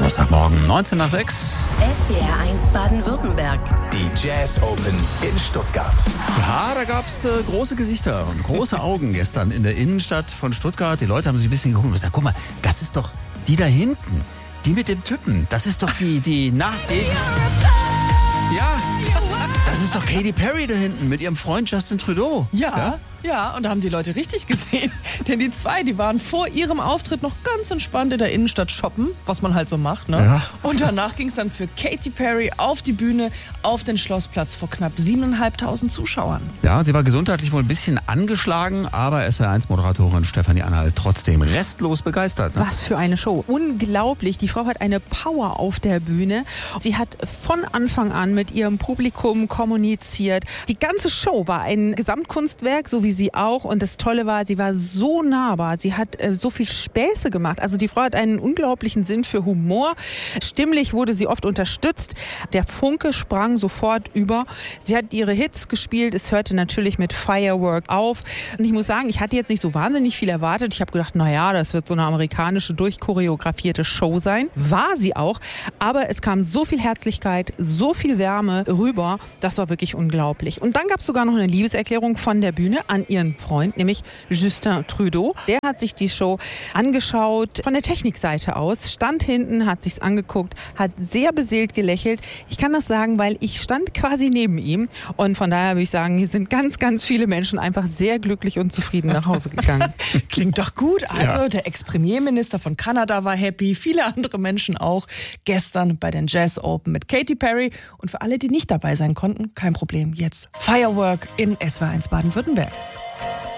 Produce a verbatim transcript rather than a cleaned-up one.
Donnerstagmorgen, neunzehn nach sechs. S W R eins Baden-Württemberg. Die Jazz Open in Stuttgart. Ja, da gab es äh, große Gesichter und große Augen gestern in der Innenstadt von Stuttgart. Die Leute haben sich ein bisschen geguckt und gesagt, guck mal, das ist doch die da hinten. Die mit dem Typen. Das ist doch die, die, na, die... Ja, das ist doch Katy Perry da hinten mit ihrem Freund Justin Trudeau. Ja, ja, ja, und da haben die Leute richtig gesehen. Denn die zwei, die waren vor ihrem Auftritt noch ganz entspannt in der Innenstadt shoppen, was man halt so macht, ne? Ja. Und danach ging es dann für Katy Perry auf die Bühne, auf den Schlossplatz vor knapp siebeneinhalbtausend Zuschauern. Ja, sie war gesundheitlich wohl ein bisschen angeschlagen, aber S W R eins Moderatorin Stefanie Anhalt trotzdem restlos begeistert. Ne? Was für eine Show. Unglaublich. Die Frau hat eine Power auf der Bühne. Sie hat von Anfang an mit ihrem Publikum kommuniziert. Die ganze Show war ein Gesamtkunstwerk, so wie sie auch. Und das Tolle war, sie war so nahbar. Sie hat äh, so viel Späße gemacht. Also die Frau hat einen unglaublichen Sinn für Humor. Stimmlich wurde sie oft unterstützt. Der Funke sprang sofort über. Sie hat ihre Hits gespielt. Es hörte natürlich mit Firework auf. Und ich muss sagen, ich hatte jetzt nicht so wahnsinnig viel erwartet. Ich habe gedacht, naja, das wird so eine amerikanische, durchchoreografierte Show sein. War sie auch. Aber es kam so viel Herzlichkeit, so viel Wärme rüber. Das war wirklich unglaublich. Und dann gab es sogar noch eine Liebeserklärung von der Bühne an ihren Freund, nämlich Justin Trudeau. Der hat sich die Show angeschaut von der Technikseite aus, stand hinten, hat sich's angeguckt, hat sehr beseelt gelächelt. Ich kann das sagen, weil ich stand quasi neben ihm und von daher würde ich sagen, hier sind ganz, ganz viele Menschen einfach sehr glücklich und zufrieden nach Hause gegangen. Klingt doch gut. Also Ja. der Ex-Premierminister von Kanada war happy, viele andere Menschen auch. Gestern bei den Jazz Open mit Katy Perry. Und für alle, die nicht dabei sein konnten, kein Problem. Jetzt Firework in S W R eins Baden-Württemberg.